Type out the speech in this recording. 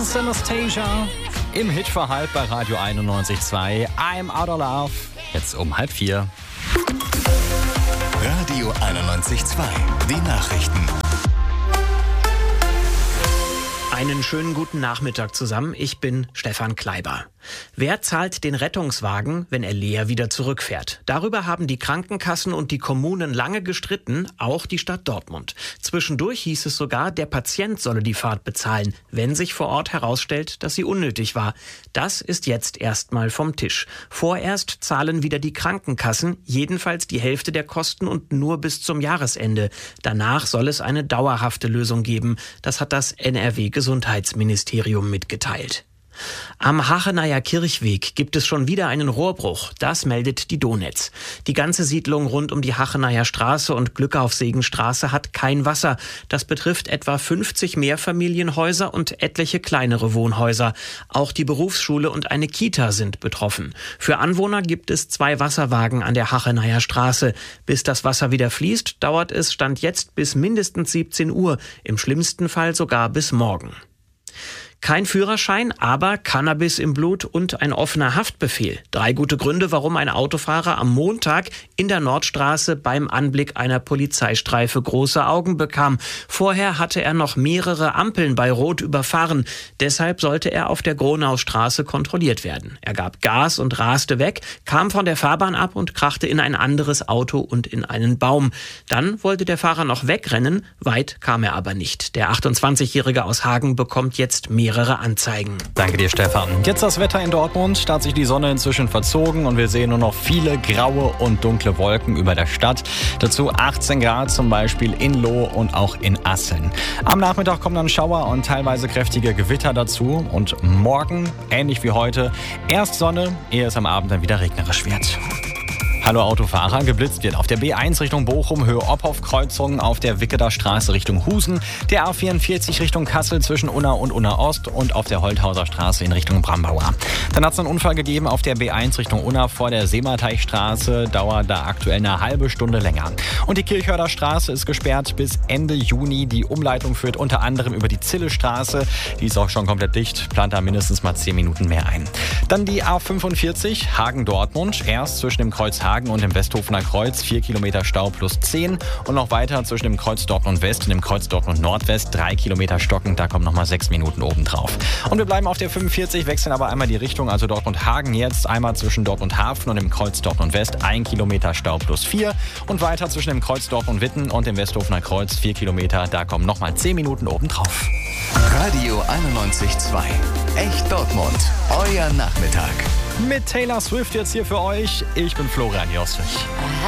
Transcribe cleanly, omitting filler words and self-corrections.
ist Anastasia im Hitverhalb bei Radio 91.2. I'm Out of Love. Jetzt um 3:30. Radio 91.2. Die Nachrichten. Einen schönen guten Nachmittag zusammen. Ich bin Stefan Kleiber. Wer zahlt den Rettungswagen, wenn er leer wieder zurückfährt? Darüber haben die Krankenkassen und die Kommunen lange gestritten, auch die Stadt Dortmund. Zwischendurch hieß es sogar, der Patient solle die Fahrt bezahlen, wenn sich vor Ort herausstellt, dass sie unnötig war. Das ist jetzt erstmal vom Tisch. Vorerst zahlen wieder die Krankenkassen, jedenfalls die Hälfte der Kosten und nur bis zum Jahresende. Danach soll es eine dauerhafte Lösung geben. Das hat das NRW-Gesundheitsministerium mitgeteilt. Am Hachenayer Kirchweg gibt es schon wieder einen Rohrbruch. Das meldet die Donetz. Die ganze Siedlung rund um die Hachenayer Straße und Glückaufsegenstraße hat kein Wasser. Das betrifft etwa 50 Mehrfamilienhäuser und etliche kleinere Wohnhäuser. Auch die Berufsschule und eine Kita sind betroffen. Für Anwohner gibt es 2 Wasserwagen an der Hachenayer Straße. Bis das Wasser wieder fließt, dauert es Stand jetzt bis mindestens 17 Uhr, im schlimmsten Fall sogar bis morgen. Kein Führerschein, aber Cannabis im Blut und ein offener Haftbefehl. 3 gute Gründe, warum ein Autofahrer am Montag in der Nordstraße beim Anblick einer Polizeistreife große Augen bekam. Vorher hatte er noch mehrere Ampeln bei Rot überfahren. Deshalb sollte er auf der Gronaustraße kontrolliert werden. Er gab Gas und raste weg, kam von der Fahrbahn ab und krachte in ein anderes Auto und in einen Baum. Dann wollte der Fahrer noch wegrennen, weit kam er aber nicht. Der 28-Jährige aus Hagen bekommt jetzt mehrere Anzeigen. Danke dir, Stefan. Jetzt das Wetter in Dortmund. Da hat sich die Sonne inzwischen verzogen und wir sehen nur noch viele graue und dunkle Wolken über der Stadt. Dazu 18 Grad zum Beispiel in Loh und auch in Asseln. Am Nachmittag kommen dann Schauer und teilweise kräftige Gewitter dazu. Und morgen, ähnlich wie heute, erst Sonne, ehe es am Abend dann wieder regnerisch wird. Hallo Autofahrer, geblitzt wird auf der B1 Richtung Bochum, Höhe Ophoff-Kreuzung, auf der Wicketer Straße Richtung Husen, der A44 Richtung Kassel zwischen Unna und Unna Ost und auf der Holthauser Straße in Richtung Brambauer. Dann hat es einen Unfall gegeben auf der B1 Richtung Unna vor der Seemarteichstraße, dauert da aktuell eine halbe Stunde länger. Und die Kirchhörder Straße ist gesperrt bis Ende Juni. Die Umleitung führt unter anderem über die Zillestraße, die ist auch schon komplett dicht, plant da mindestens mal 10 Minuten mehr ein. Dann die A45 Hagen-Dortmund, erst zwischen dem Kreuz Hagen und dem Westhofener Kreuz 4 Kilometer Stau plus 10 und noch weiter zwischen dem Kreuz Dortmund West und dem Kreuz Dortmund Nordwest 3 Kilometer stockend, da kommen nochmal 6 Minuten obendrauf. Und wir bleiben auf der 45, wechseln aber einmal die Richtung, also Dortmund Hagen jetzt, einmal zwischen Dortmund Hafen und dem Kreuz Dortmund West 1 Kilometer Stau plus 4 und weiter zwischen dem Kreuz Dortmund Witten und dem Westhofener Kreuz 4 Kilometer, da kommen nochmal 10 Minuten obendrauf. Radio 91.2. Echt Dortmund. Euer Nachmittag. Mit Taylor Swift jetzt hier für euch. Ich bin Florian Jostrich.